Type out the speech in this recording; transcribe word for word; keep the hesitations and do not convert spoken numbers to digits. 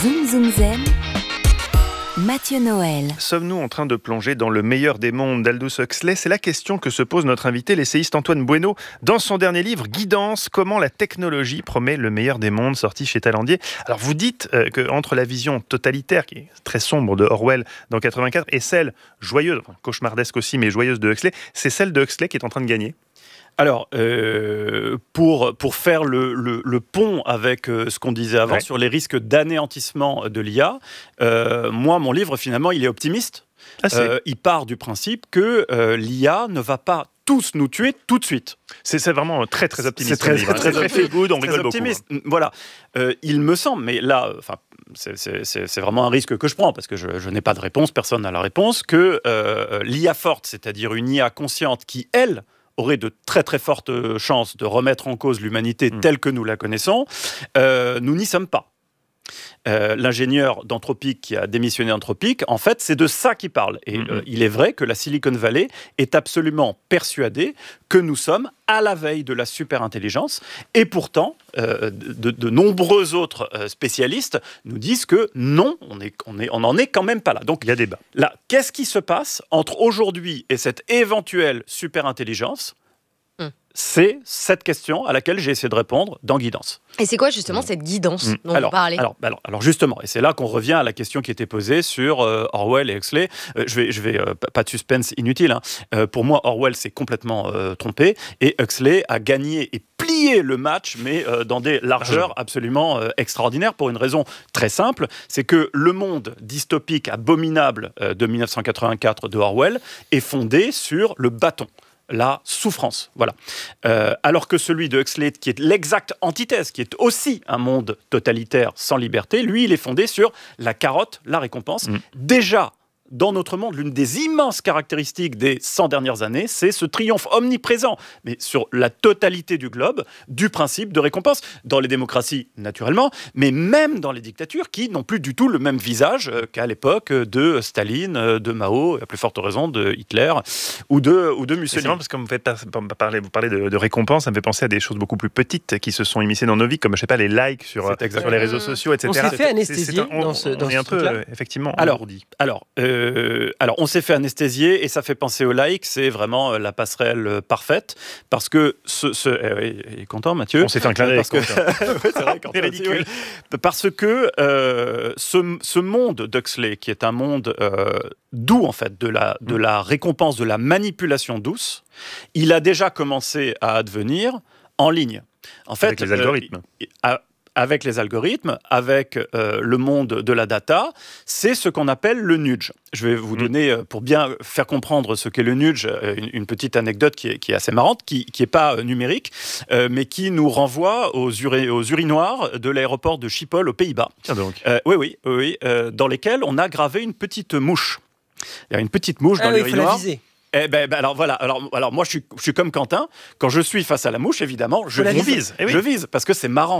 Zoom Zoom Zen, Mathieu Noël. Sommes-nous en train de plonger dans le meilleur des mondes d'Aldous Huxley ? C'est la question que se pose notre invité, l'essayiste Antoine Bueno, dans son dernier livre, Guidance, comment la technologie promet le meilleur des mondes, sorti chez Talandier. Alors vous dites euh, qu'entre la vision totalitaire, qui est très sombre de Orwell dans quatre-vingt-quatre, et celle joyeuse, enfin, cauchemardesque aussi, mais joyeuse de Huxley, c'est celle de Huxley qui est en train de gagner ? Alors, euh, pour, pour faire le, le, le pont avec euh, ce qu'on disait avant, ouais, sur les risques d'anéantissement de l'I A, euh, moi, mon livre, finalement, il est optimiste. Ah, euh, il part du principe que euh, l'I A ne va pas tous nous tuer tout de suite. C'est, c'est vraiment très, très optimiste. C'est très, très, très, très, très good, on rigole beaucoup. Hein. Voilà. Euh, il me semble, mais là, enfin, c'est, c'est, c'est, c'est vraiment un risque que je prends, parce que je, je n'ai pas de réponse, personne n'a la réponse, que euh, l'I A forte, c'est-à-dire une I A consciente qui, elle, aurait de très très fortes chances de remettre en cause l'humanité mmh. telle que nous la connaissons, euh, nous n'y sommes pas. Euh, l'ingénieur d'Anthropic qui a démissionné d'Anthropic, en fait, c'est de ça qu'il parle. Et mmh. euh, il est vrai que la Silicon Valley est absolument persuadée que nous sommes à la veille de la superintelligence. Et pourtant, euh, de, de nombreux autres euh, spécialistes nous disent que non, on est, on est, on n'en est quand même pas là. Donc, il y a débat. Là, qu'est-ce qui se passe entre aujourd'hui et cette éventuelle superintelligence ? mmh. C'est cette question à laquelle j'ai essayé de répondre dans Guidance. Et c'est quoi justement cette guidance mmh. dont alors, vous parlez ? alors, alors, alors justement, et c'est là qu'on revient à la question qui était posée sur euh, Orwell et Huxley. Euh, je vais, je vais euh, pas de suspense inutile. Hein. Euh, pour moi, Orwell s'est complètement euh, trompé et Huxley a gagné et plié le match, mais euh, dans des largeurs absolument euh, extraordinaires, pour une raison très simple, c'est que le monde dystopique abominable euh, de dix-neuf cent quatre-vingt-quatre de Orwell est fondé sur le bâton. La souffrance, voilà. Euh, alors que celui de Huxley, qui est l'exacte antithèse, qui est aussi un monde totalitaire sans liberté, lui, il est fondé sur la carotte, la récompense. Mmh. Déjà, dans notre monde, l'une des immenses caractéristiques des cent dernières années, c'est ce triomphe omniprésent, mais sur la totalité du globe, du principe de récompense. Dans les démocraties, naturellement, mais même dans les dictatures qui n'ont plus du tout le même visage qu'à l'époque de Staline, de Mao, et à plus forte raison de Hitler ou de, ou de Mussolini. C'est marrant parce que vous, faites parler, vous parlez de, de récompense, ça me fait penser à des choses beaucoup plus petites qui se sont immiscées dans nos vies, comme je sais pas, les likes sur, sur les réseaux sociaux, et cetera. On s'est fait anesthésier on, dans ce, dans on est ce un peu, truc-là. euh, effectivement, alors, engourdi. Alors, euh, Euh, alors, on s'est fait anesthésier et ça fait penser au like, c'est vraiment euh, la passerelle euh, parfaite parce que ce, ce euh, il est content, Mathieu. On s'est fait un clin d'œil. Parce que ouais, c'est vrai, c'est ridicule. Oui. Parce que euh, ce, ce monde d'Huxley, qui est un monde euh, doux en fait, de la de la récompense, de la manipulation douce, il a déjà commencé à advenir en ligne. En fait, avec les algorithmes. Euh, à, avec les algorithmes, avec euh, le monde de la data, c'est ce qu'on appelle le nudge. Je vais vous mmh. donner, euh, pour bien faire comprendre ce qu'est le nudge, euh, une, une petite anecdote qui est, qui est assez marrante, qui n'est pas euh, numérique, euh, mais qui nous renvoie aux, uri- aux urinoirs de l'aéroport de Schiphol aux Pays-Bas. Tiens donc. Euh, oui, oui, oui, euh, dans lesquels on a gravé une petite mouche. Il y a une petite mouche ah dans oui, l'urinoir. Il faut la viser. Eh ben, ben alors voilà. Alors, alors moi je suis, je suis comme Quentin. Quand je suis face à la mouche, évidemment, je vise. vise. Eh oui. Je vise parce que c'est marrant.